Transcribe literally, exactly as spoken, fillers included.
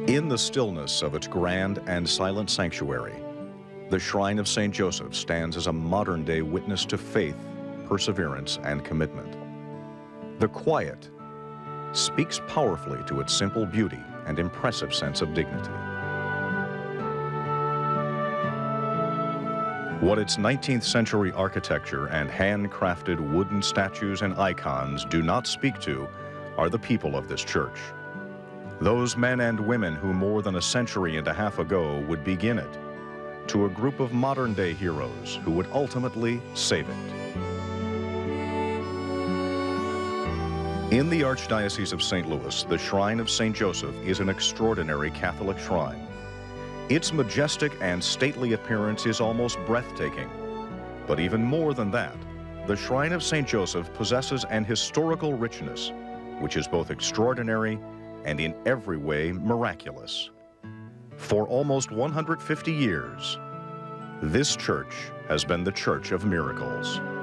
In the stillness of its grand and silent sanctuary, the Shrine of Saint Joseph stands as a modern-day witness to faith, perseverance, and commitment. The quiet speaks powerfully to its simple beauty and impressive sense of dignity. What its nineteenth century architecture and handcrafted wooden statues and icons do not speak to are the people of this church. Those men and women who more than a century and a half ago would begin it, to a group of modern-day heroes who would ultimately save it. In the Archdiocese of Saint Louis, the Shrine of Saint Joseph is an extraordinary Catholic shrine. Its majestic and stately appearance is almost breathtaking. But even more than that, the Shrine of Saint Joseph possesses an historical richness, which is both extraordinary and in every way miraculous. For almost one hundred fifty years, this church has been the Church of Miracles.